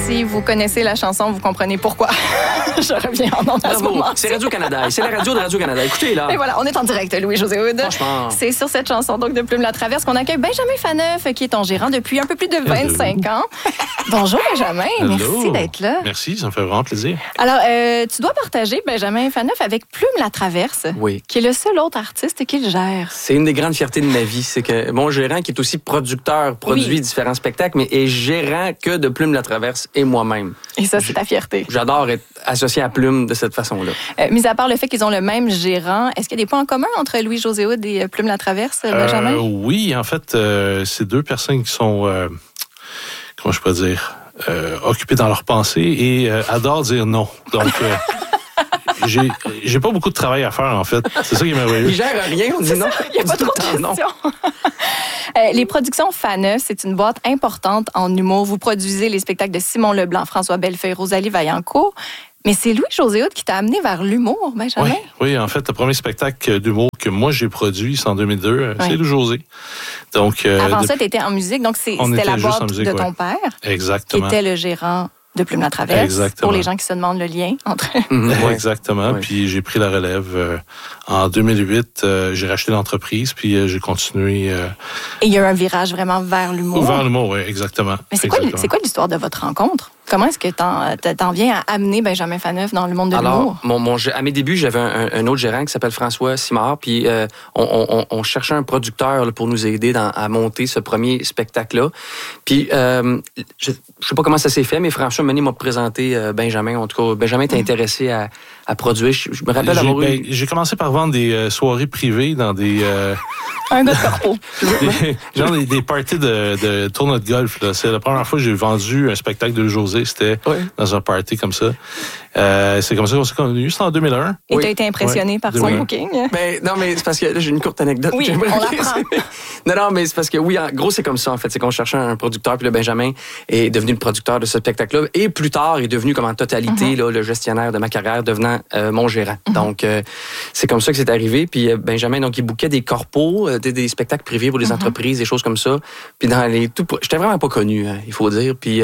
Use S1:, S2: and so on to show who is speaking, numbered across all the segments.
S1: si vous connaissez la chanson, vous comprenez pourquoi. Je reviens en ondes à ce moment.
S2: C'est Radio-Canada. C'est la radio de Radio-Canada. Écoutez-là.
S1: Et voilà, on est en direct, Louis-José Hood.
S2: Franchement.
S1: C'est sur cette chanson donc de Plume la Traverse qu'on accueille Benjamin Faneuf, qui est ton gérant depuis un peu plus de 25 ans. Bonjour Benjamin, merci d'être là.
S3: Merci, ça me fait vraiment plaisir.
S1: Alors, tu dois partager Benjamin Faneuf avec Plume la Traverse, qui est le seul autre artiste qui le gère.
S2: C'est une des grandes fiertés de ma vie, c'est que mon gérant, qui est aussi producteur, produit différents spectacles, mais est gérant que de Plume la Traverse et moi-même.
S1: Et ça, c'est ta fierté.
S2: J'adore être associé à Plume de cette façon-là.
S1: Mis à part le fait qu'ils ont le même gérant, est-ce qu'il y a des points en commun entre Louis-José Hood et Plume la Traverse, Benjamin?
S3: Oui, en fait, c'est deux personnes qui sont, comment je peux dire, occupées dans leurs pensées et adorent dire non. Donc, j'ai pas beaucoup de travail à faire, en fait. C'est ça qui est merveilleux.
S2: Il gère rien, on dit non.
S1: Il n'y a pas trop de questions. Les productions Faneuf, c'est une boîte importante en humour. Vous produisez les spectacles de Simon Leblanc, François Bellefeuille, Rosalie Vaillancourt. Mais c'est Louis-José Hood qui t'a amené vers l'humour, Benjamin?
S3: Oui, en fait, le premier spectacle d'humour que moi j'ai produit, c'est en 2002, c'est Louis-José. Donc,
S1: avant ça, tu étais en musique, donc c'était la boîte de ton père.
S3: Exactement.
S1: Qui était le gérant de Plume la Traverse.
S3: Exactement.
S1: Pour les gens qui se demandent le lien entre...
S3: Exactement. Oui. Puis j'ai pris la relève. En 2008, j'ai racheté l'entreprise, puis j'ai continué...
S1: Et il y a eu un virage vraiment vers l'humour.
S3: Vers l'humour, oui, exactement.
S1: Mais c'est quoi l'histoire de votre rencontre? Comment est-ce que t'en viens à amener Benjamin Faneuf dans le monde de l'humour?
S2: Alors, à mes débuts, j'avais un autre gérant qui s'appelle François Simard, puis on cherchait un producteur là, pour nous aider à monter ce premier spectacle-là. Puis, je sais pas comment ça s'est fait, mais François m'a présenté Benjamin. En tout cas, Benjamin était intéressé à produire. Je me rappelle avoir eu...
S3: J'ai commencé par vendre des soirées privées dans des...
S1: un gars de corpo.
S3: des parties de tournoi de golf. Là. C'est la première fois que j'ai vendu un spectacle de José. C'était dans un party comme ça. C'est comme ça qu'on s'est connus. C'était en 2001.
S1: Et t'as été impressionné par son booking?
S2: Non, mais c'est parce que là, j'ai une courte anecdote.
S1: Oui, on l'apprend.
S2: Non, mais c'est parce que, oui, en gros, c'est comme ça, en fait. C'est qu'on cherchait un producteur, puis le Benjamin est devenu le producteur de ce spectacle-là. Et plus tard, est devenu, comme en totalité, là, le gestionnaire de ma carrière, devenant mon gérant. Donc, c'est comme ça que c'est arrivé. Puis Benjamin, donc, il bookait des corpos, des spectacles privés pour les entreprises, des choses comme ça. Puis dans les tout... J'étais vraiment pas connu, il faut dire. Puis,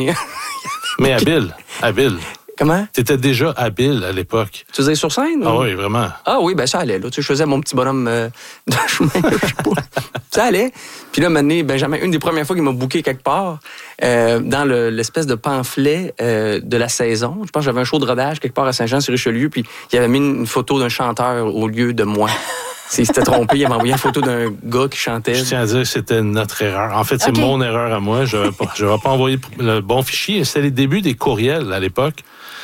S3: mais habile.
S2: Comment?
S3: T'étais déjà habile à l'époque.
S2: Tu faisais sur scène?
S3: Ah oui, vraiment.
S2: Ah oui, ben ça allait. Là. Tu sais, je faisais mon petit bonhomme de chemin. Je sais pas. Ça allait. Puis là, maintenant, Benjamin, une des premières fois qu'il m'a booké quelque part, dans l'espèce de pamphlet de la saison, je pense que j'avais un show de rodage quelque part à Saint-Jean-sur-Richelieu, puis il avait mis une photo d'un chanteur au lieu de moi. S'il s'était trompé, il m'a envoyé une photo d'un gars qui chantait.
S3: Je tiens à dire que c'était notre erreur. En fait, c'est mon erreur à moi. Je n'avais pas envoyé le bon fichier. C'était les débuts des courriels à l'époque.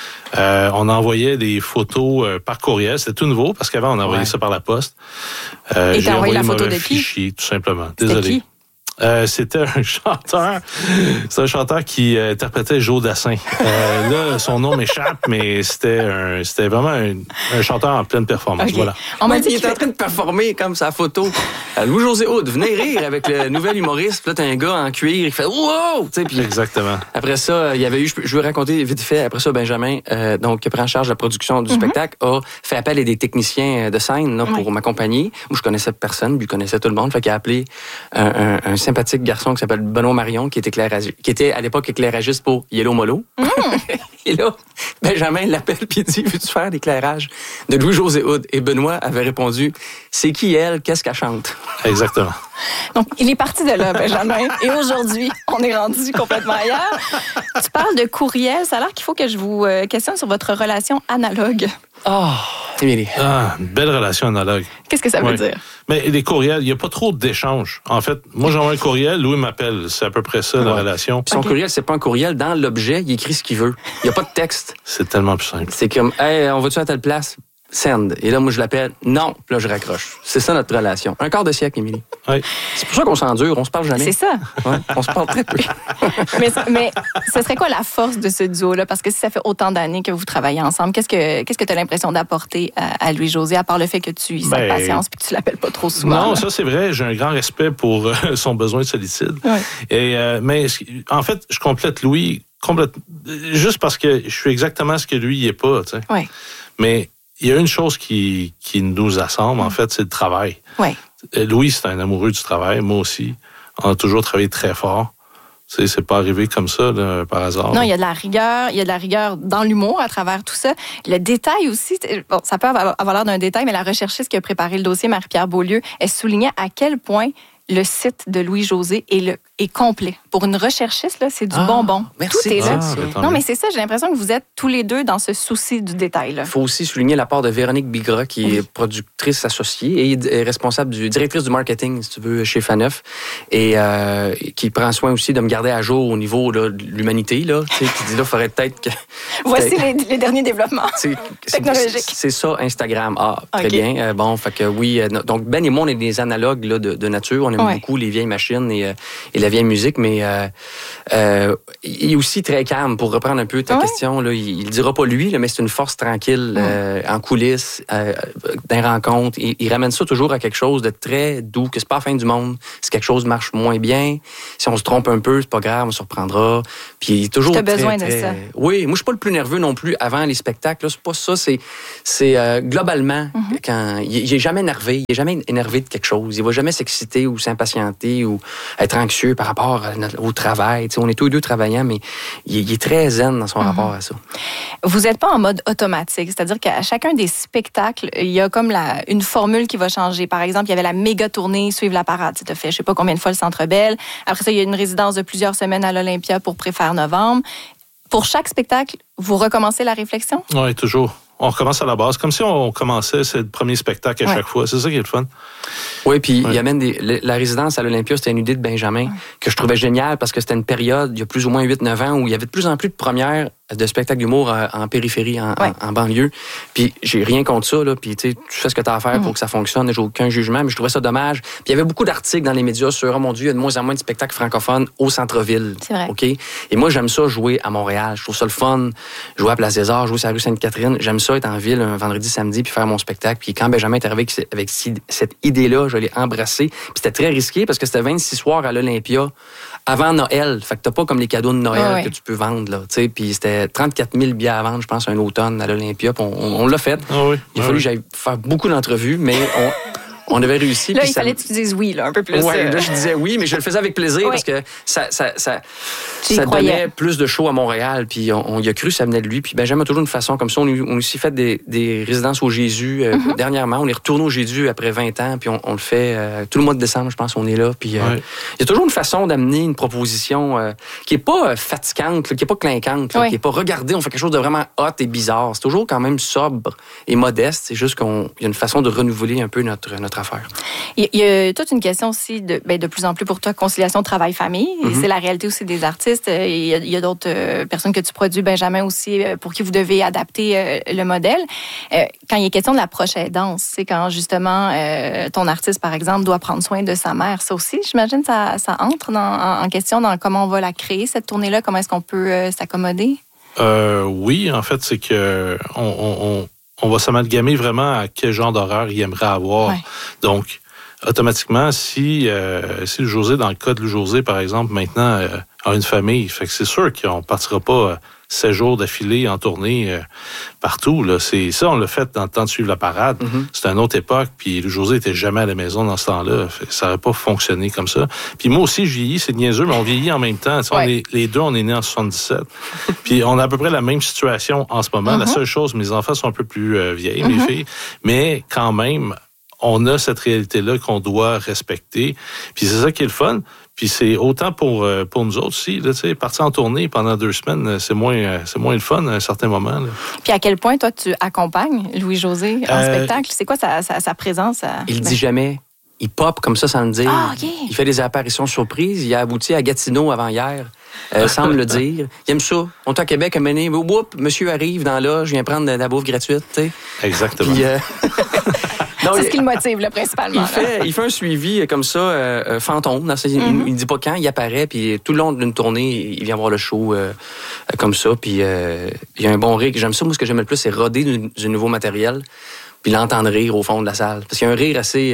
S3: On envoyait des photos par courriel. C'était tout nouveau parce qu'avant, on envoyait ça par la poste.
S1: Et t'as envoyé la photo de qui?
S3: Fichier, tout simplement.
S1: Désolé. Qui?
S3: C'était un chanteur. C'est un chanteur qui interprétait Joe Dassin. Là, son nom m'échappe, mais c'était vraiment un chanteur en pleine performance. Okay. Voilà.
S2: On m'a dit qu'il était en train de performer comme sa photo. Louis-José Hood, venez rire avec le nouvel humoriste. Puis là, t'as un gars en cuir qui fait wow! Puis
S3: exactement. Après
S2: ça, il y avait eu, je vais raconter vite fait, après ça, Benjamin, donc, qui prend en charge la production du spectacle, a fait appel à des techniciens de scène là, pour m'accompagner, où je connaissais personne, puis je connaissais tout le monde. Fait qu'il a appelé un sympathique garçon qui s'appelle Benoît Marion, qui était à l'époque éclairagiste pour Yellow Molo. Et là, Benjamin l'appelle puis il dit, veux-tu faire l'éclairage de Louis-José Hood? Et Benoît avait répondu, c'est qui elle? Qu'est-ce qu'elle chante?
S3: Exactement.
S1: Donc, il est parti de là, Benjamin. Et aujourd'hui, on est rendu complètement ailleurs. Tu parles de courriel. Ça a l'air qu'il faut que je vous questionne sur votre relation analogue.
S2: Émilie.
S3: Une belle relation analogue.
S1: Qu'est-ce que ça veut dire?
S3: Mais les courriels, il n'y a pas trop d'échanges. En fait, moi, j'envoie un courriel, Louis m'appelle. C'est à peu près ça, la relation.
S2: Puis son courriel, c'est pas un courriel. Dans l'objet, il écrit ce qu'il veut. Il n'y a pas de texte.
S3: C'est tellement plus simple.
S2: C'est comme, hey, on va-tu à telle place? Send. Et là, moi, je l'appelle. Non. Puis là, je raccroche. C'est ça, notre relation. Un quart de siècle, Émilie.
S3: Oui.
S2: C'est pour ça qu'on s'endure. On se parle jamais.
S1: C'est ça.
S2: Ouais, on se parle très peu.
S1: mais ce serait quoi la force de ce duo-là? Parce que si ça fait autant d'années que vous travaillez ensemble, qu'est-ce que tu as l'impression d'apporter à Louis-José, à part le fait que tu aies sa patience et que tu l'appelles pas trop souvent?
S3: Non,
S1: là?
S3: Ça, c'est vrai. J'ai un grand respect pour son besoin de solitude.
S1: Ouais.
S3: Mais en fait, je complète Louis juste parce que je suis exactement ce que lui, il n'est pas. Tu sais.
S1: Ouais.
S3: Mais il y a une chose qui nous assemble, en fait, c'est le travail.
S1: Ouais.
S3: Louis, c'est un amoureux du travail. Moi aussi. On a toujours travaillé très fort. C'est pas arrivé comme ça, là, par hasard.
S1: Non, il y a de la rigueur. Il y a de la rigueur dans l'humour à travers tout ça. Le détail aussi, bon, ça peut avoir l'air d'un détail, mais la recherchiste qui a préparé le dossier, Marie-Pierre Beaulieu, elle soulignait à quel point le site de Louis-José est complet. Pour une recherchiste, là, c'est du bonbon.
S2: Merci.
S1: Tout est là.
S3: Non,
S1: mais c'est ça, j'ai l'impression que vous êtes tous les deux dans ce souci du détail. Il
S2: faut aussi souligner la part de Véronique Bigra, qui est productrice associée et responsable directrice du marketing, si tu veux, chez Faneuf, et qui prend soin aussi de me garder à jour au niveau là, de l'humanité, là, qui dit là, il faudrait peut-être que...
S1: Voici les derniers développements technologiques.
S2: C'est ça, Instagram. Très bien. Bon, fait que oui. Donc, Ben et moi, on est des analogues là, de nature. On aime beaucoup les vieilles machines et la vieille musique, mais il est aussi très calme. Pour reprendre un peu ta question, là, il dira pas lui, là, mais c'est une force tranquille en coulisses, dans les rencontres. Il ramène ça toujours à quelque chose de très doux, que c'est pas la fin du monde. Si quelque chose marche moins bien, si on se trompe un peu, c'est pas grave, on se reprendra. Puis il est toujours
S1: t'as besoin de ça.
S2: Oui, moi je suis pas le plus nerveux non plus avant les spectacles. Là, c'est pas ça. C'est globalement quand il est jamais énervé. Il est jamais énervé de quelque chose. Il va jamais s'exciter ou s'impatienter ou être anxieux par rapport au travail. T'sais, on est tous les deux travaillants, mais il est très zen dans son rapport à ça.
S1: Vous n'êtes pas en mode automatique, c'est-à-dire qu'à chacun des spectacles, il y a comme une formule qui va changer. Par exemple, il y avait la méga tournée Suivre la parade. Tu as fait je sais pas combien de fois le Centre Bell. Après ça, il y a une résidence de plusieurs semaines à l'Olympia pour Préfère Novembre. Pour chaque spectacle, vous recommencez la réflexion?
S3: Oui, toujours. On recommence à la base, comme si on commençait ce premier spectacle à chaque fois. C'est ça qui est le fun.
S2: Oui, puis il amène la résidence à l'Olympia, c'était une idée de Benjamin que je trouvais géniale parce que c'était une période, il y a plus ou moins 8-9 ans, où il y avait de plus en plus de premières de spectacles d'humour en périphérie, en banlieue. Puis j'ai rien contre ça, là. Puis tu fais ce que tu as à faire pour que ça fonctionne. J'ai aucun jugement, mais je trouvais ça dommage. Puis il y avait beaucoup d'articles dans les médias sur, oh mon Dieu, il y a de moins en moins de spectacles francophones au centre-ville.
S1: C'est vrai.
S2: OK? Et moi, j'aime ça jouer à Montréal. Je trouve ça le fun. Jouer à Place des Arts, jouer sur la rue Sainte-Catherine. J'aime ça être en ville un vendredi, samedi, puis faire mon spectacle. Puis quand Benjamin est arrivé avec cette idée-là, je l'ai embrassée. Puis c'était très risqué parce que c'était 26 soirs à l'Olympia avant Noël. Fait que t'as pas comme les cadeaux de Noël que tu peux vendre, là. Tu sais, puis c'était 34 000 billets à vendre, je pense, un automne à l'Olympia. Puis on l'a fait. Il a fallu que j'aille faire beaucoup d'entrevues, mais on avait réussi.
S1: Là, il fallait que tu dises oui, là, un peu plus.
S2: Oui, là, je disais oui, mais je le faisais avec plaisir parce que ça donnait plus de show à Montréal. Puis on y a cru, ça venait de lui. Puis Benjamin a toujours une façon comme ça. On a aussi fait des résidences au Jésus. Dernièrement, on est retourné au Jésus après 20 ans. Puis on le fait tout le mois de décembre, je pense, on est là. Puis il y a toujours une façon d'amener une proposition qui est pas fatigante, qui est pas clinquante, qui est pas regardez, on fait quelque chose de vraiment hot et bizarre. C'est toujours quand même sobre et modeste. C'est juste qu'il y a une façon de renouveler un peu notre affaire.
S1: Il y a toute une question aussi de plus en plus pour toi, conciliation travail-famille. C'est la réalité aussi des artistes. Il y a d'autres personnes que tu produis, Benjamin aussi, pour qui vous devez adapter le modèle. Quand il est question de la proche aidance, c'est quand justement ton artiste, par exemple, doit prendre soin de sa mère. Ça aussi, j'imagine, ça entre en question dans comment on va la créer, cette tournée-là. Comment est-ce qu'on peut s'accommoder?
S3: Oui, en fait, c'est que on va s'amalgamer vraiment à quel genre d'horreur il aimerait avoir. Donc, automatiquement, si le José, dans le cas de José, par exemple, maintenant, a une famille, fait que c'est sûr qu'on ne partira pas 7 jours d'affilée en tournée partout. Là. C'est ça, on l'a fait dans le temps de Suivre la parade. C'était une autre époque, puis le José n'était jamais à la maison dans ce temps-là. Ça n'aurait pas fonctionné comme ça. Puis moi aussi, je vieillis, c'est niaiseux, mais on vieillit en même temps. Les deux, on est nés en 77. Puis on a à peu près la même situation en ce moment. La seule chose, mes enfants sont un peu plus vieilles, mes filles, mais quand même, on a cette réalité-là qu'on doit respecter. Puis c'est ça qui est le fun. Puis c'est autant pour nous autres aussi. Là, partir en tournée pendant 2 semaines, c'est moins le fun à un certain moment. Là.
S1: Puis à quel point, toi, tu accompagnes Louis-José en spectacle? C'est quoi sa présence?
S2: Il dit jamais. Il pop comme ça sans le dire. Il fait des apparitions surprises. Il a abouti à Gatineau avant hier. Sans me le dire. Il aime ça. On est à Québec, un moment donné, monsieur arrive dans là, je viens prendre de la bouffe gratuite. T'sais.
S3: Exactement.
S2: Puis,
S1: non, c'est ce qui le motive, là, principalement.
S2: Il fait un suivi comme ça, fantôme. Il dit pas quand, il apparaît, puis tout le long d'une tournée, il vient voir le show comme ça. Puis il y a un bon rire. J'aime ça. Moi, ce que j'aime le plus, c'est roder du nouveau matériel, puis l'entendre rire au fond de la salle. Parce qu'il y a un rire assez...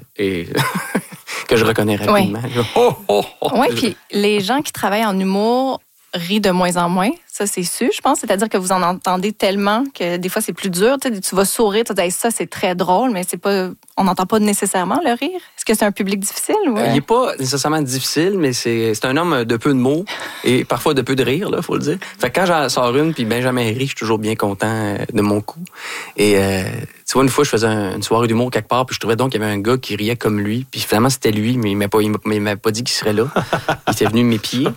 S2: que je reconnais rapidement.
S1: Oui, puis les gens qui travaillent en humour rient de moins en moins. Ça, c'est su, je pense. C'est-à-dire que vous en entendez tellement que des fois, c'est plus dur. Tu vas sourire, tu vas dire, ça, c'est très drôle, mais c'est pas, on n'entend pas nécessairement le rire. Est-ce que c'est un public difficile? Ou...
S2: Il n'est pas nécessairement difficile, mais c'est un homme de peu de mots et parfois de peu de rire, il faut le dire. Fait que quand j'en sors une, puis Benjamin rit, je suis toujours bien content de mon coup. Et tu vois, une fois, je faisais une soirée d'humour quelque part, puis je trouvais donc qu'il y avait un gars qui riait comme lui. Puis finalement, c'était lui, mais il m'a pas dit qu'il serait là. Il était venu m'épier.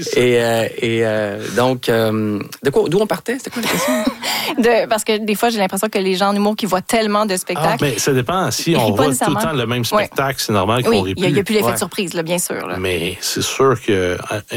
S2: Donc, d'où on partait? C'était quoi la question?
S1: Parce que des fois, j'ai l'impression que les gens en humour qui voient tellement de spectacles...
S3: mais ça dépend. Si on voit tout le temps le même spectacle, c'est normal qu'on rit plus.
S1: Il n'y a plus l'effet de surprise, là, bien sûr. Là.
S3: Mais c'est sûr que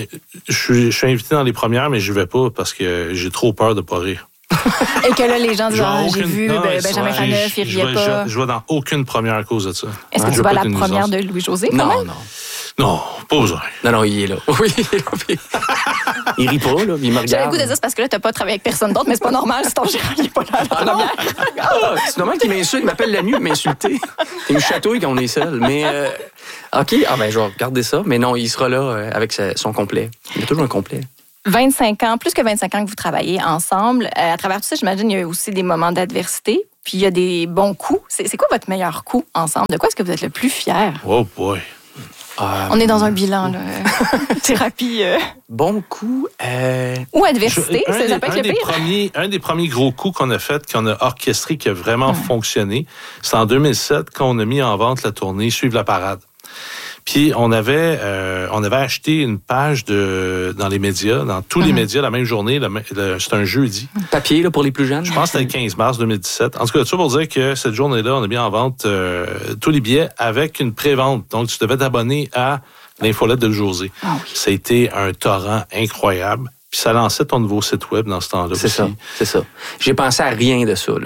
S3: je suis invité dans les premières, mais je vais pas parce que j'ai trop peur de pas rire.
S1: Et que là, les gens disent, j'ai vu Benjamin Faneuf, il riait pas.
S3: Je vais dans aucune première à cause de ça.
S1: Est-ce que tu vas à la première de Louis-José?
S3: Non, pas besoin.
S2: Non, il est là. Oui, il est là. Il rit pas, là, il me regarde.
S1: J'avais le goût de dire, c'est parce que là, t'as pas travaillé avec personne d'autre, mais c'est pas normal si ton gérant n'est pas là à la première.
S2: C'est normal qu'il m'insulte, il m'appelle la nuit pour m'insulter. C'est une chatouille quand on est seul. Mais, OK, je vais regarder ça. Mais non, il sera là avec son complet. Il a toujours un complet.
S1: 25 ans, plus que 25 ans que vous travaillez ensemble. À travers tout ça, j'imagine, il y a aussi des moments d'adversité, puis il y a des bons coups. C'est quoi votre meilleur coup ensemble? De quoi est-ce que vous êtes le plus fier?
S3: Oh boy!
S1: On est dans un bilan, là. Thérapie.
S2: Bon coup.
S1: Ou adversité, ça peut être le pire.
S3: Un des premiers gros coups qu'on a fait, qu'on a orchestré, qui a vraiment fonctionné, c'est en 2007, quand on a mis en vente la tournée Suivre la parade. Puis on avait acheté une page dans les médias, dans tous les médias, la même journée. C'est un jeudi.
S2: Papier là, pour les plus jeunes.
S3: Je pense que c'était le 15 mars 2017. En tout cas, tout ça pour dire que cette journée-là, on a mis en vente tous les billets avec une pré-vente. Donc, tu devais t'abonner à l'infolette de José.
S1: Ah oui.
S3: Ça a été un torrent incroyable. Puis ça lançait ton nouveau site web dans ce temps-là
S2: c'est
S3: aussi.
S2: C'est ça. J'ai pensé à rien de ça, là.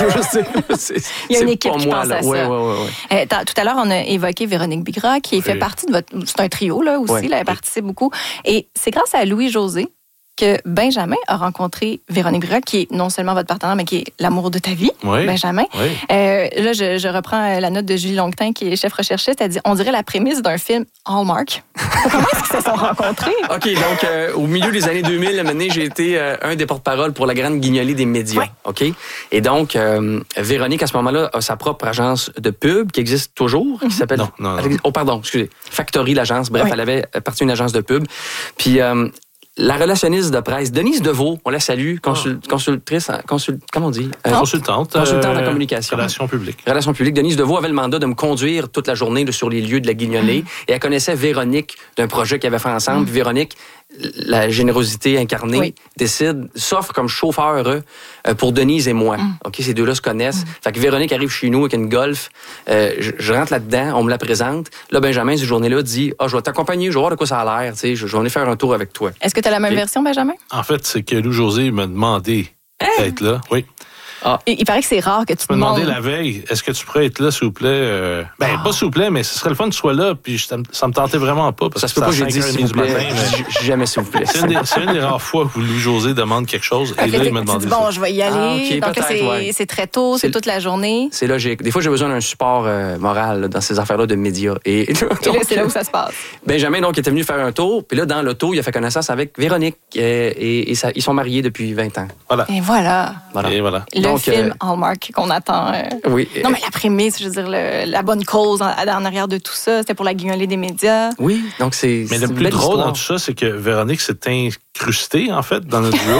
S1: Il y a une équipe qui pense à ça.
S2: Ouais.
S1: Tout à l'heure, on a évoqué Véronique Bigra, qui fait partie de votre... C'est un trio, là, aussi. Là, elle participe beaucoup. Et c'est grâce à Louis-José que Benjamin a rencontré Véronique Bigra, qui est non seulement votre partenaire, mais qui est l'amour de ta vie, Benjamin.
S3: Oui.
S1: Là, je reprends la note de Julie Longtin, qui est chef recherchiste. Elle dit, on dirait la prémisse d'un film Hallmark. Comment est-ce qu'ils se sont rencontrés?
S2: OK, donc, au milieu des années 2000, à un moment donné, j'ai été un des porte-parole pour la grande guignolée des médias. OK? Et donc, Véronique, à ce moment-là, a sa propre agence de pub qui existe toujours, qui s'appelle...
S3: Non.
S2: Oh, pardon, excusez. Factory, l'agence. Bref, elle avait parti une agence de pub. Puis... la relationniste de presse, Denise Deveau, on la salue, consultrice, comment on dit?
S3: Consultante
S2: en communication.
S3: Relations publiques.
S2: Relations publiques. Denise Deveau avait le mandat de me conduire toute la journée sur les lieux de la guignolée. Et elle connaissait Véronique d'un projet qu'ils avaient fait ensemble. Puis Véronique, la générosité incarnée, s'offre comme chauffeur pour Denise et moi. OK, ces deux-là se connaissent. Fait que Véronique arrive chez nous avec une Golf. Je rentre là-dedans, on me la présente. Là, Benjamin, cette journée-là, dit, je vais t'accompagner, je vais voir de quoi ça a l'air. Je vais aller faire un tour avec toi.
S1: Est-ce que tu as la même version, Benjamin?
S3: En fait, c'est que Louis-José m'a demandé d'être là. Oui.
S1: Il paraît que c'est rare que tu te demandes.
S3: Je me demandais la veille, est-ce que tu pourrais être là, s'il vous plaît? Pas s'il vous plaît, mais ce serait le fun que tu sois là, puis ça me tentait vraiment pas. Parce
S2: ça se peut pas que j'ai dit s'il vous plaît. Jamais s'il vous plaît.
S3: C'est une des rares fois où Louis-José demande quelque chose, et là, il m'a demandé ça.
S1: Bon, je vais y aller. Donc là, c'est très tôt, c'est toute la journée.
S2: C'est logique. Des fois, j'ai besoin d'un support moral dans ces affaires-là de médias. Et là,
S1: c'est là où ça se passe.
S2: Benjamin, donc, était venu faire un tour, puis là, dans l'auto, il a fait connaissance avec Véronique, et ils sont mariés depuis 20 ans.
S3: Voilà.
S1: Et voilà. Le film Hallmark qu'on attend.
S2: Oui.
S1: Non, mais la prémisse, je veux dire, la bonne cause en arrière de tout ça, c'était pour la guignolée des médias.
S2: Oui, donc c'est.
S3: Mais le plus drôle dans tout ça, c'est que Véronique s'est incrustée, en fait, dans notre duo.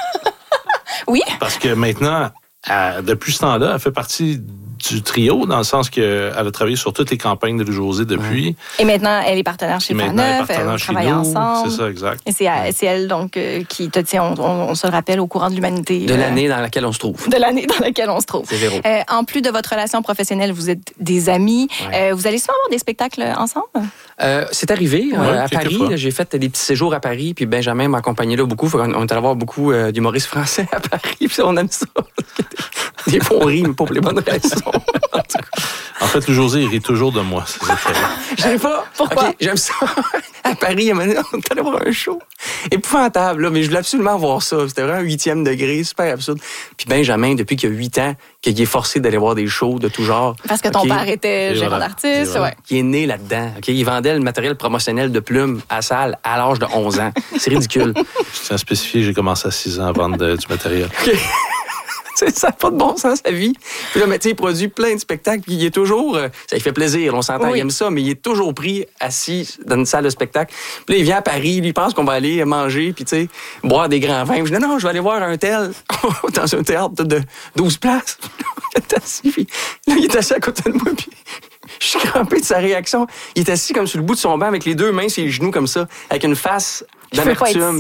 S1: Oui.
S3: Parce que maintenant, depuis ce temps-là, elle fait partie du trio, dans le sens qu'elle a travaillé sur toutes les campagnes de Louis-José depuis.
S1: Et maintenant, elle est partenaire chez Faneuf, elle travaille ensemble.
S3: C'est ça, exact.
S1: Et c'est elle, donc, qui te tient, on se le rappelle, au courant de l'humanité.
S2: De l'année dans laquelle on se trouve.
S1: De l'année dans laquelle on se trouve.
S2: C'est Véro.
S1: En plus de votre relation professionnelle, vous êtes des amis.
S2: Ouais.
S1: Vous allez souvent avoir des spectacles ensemble?
S2: C'est arrivé à Paris. J'ai fait des petits séjours à Paris, puis Benjamin m'a accompagné là beaucoup. On est allé voir beaucoup d'humoristes français à Paris, puis on aime ça. Des fois, on rit, mais pas pour les bonnes raisons.
S3: En fait, le José, il rit toujours de moi.
S2: J'aime pas.
S1: Pourquoi?
S2: Okay, j'aime ça. À Paris, on est allé voir un show. Épouvantable, là, mais je voulais absolument voir ça. C'était vraiment un 8e degré, super absurde. Puis Benjamin, depuis qu'il a 8 ans, qu'il est forcé d'aller voir des shows de tout genre.
S1: Parce que ton père était gérant d'artiste, ouais.
S2: Il est né là-dedans. Okay? Il vendait le matériel promotionnel de plumes à salle à l'âge de 11 ans. C'est ridicule.
S3: Je tiens à spécifier, j'ai commencé à 6 ans à vendre du matériel.
S2: Okay. Ça n'a pas de bon sens, sa vie. Puis là, mais tu sais, il produit plein de spectacles, puis il est toujours... ça lui fait plaisir, on s'entend, il aime ça, mais il est toujours pris assis dans une salle de spectacle. Puis là, il vient à Paris, lui, il pense qu'on va aller manger, puis tu sais, boire des grands vins. Je dis, non, je vais aller voir un tel dans un théâtre de 12 places. Il est assis, puis là, il est assis à côté de moi, puis... Je suis crampé de sa réaction. Il est assis comme sur le bout de son banc avec les deux mains sur les genoux comme ça, avec une face d'amertume.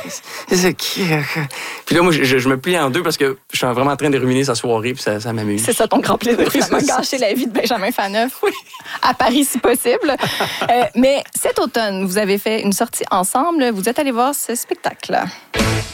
S2: Puis là, moi, je me plie en deux parce que je suis vraiment en train de ruminer sa soirée, puis ça m'amuse.
S1: C'est ça ton grand plaisir, vraiment gâcher la vie de Benjamin Faneuf. Oui. À Paris, si possible. Mais cet automne, vous avez fait une sortie ensemble. Vous êtes allés voir ce spectacle-là.